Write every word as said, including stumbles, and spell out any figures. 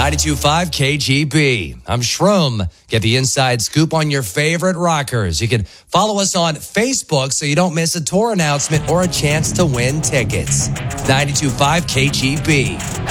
ninety-two point five K G B. I'm Shroom. Get the inside scoop on your favorite rockers. You can follow us on Facebook so you don't miss a tour announcement or a chance to win tickets. ninety-two point five K G B.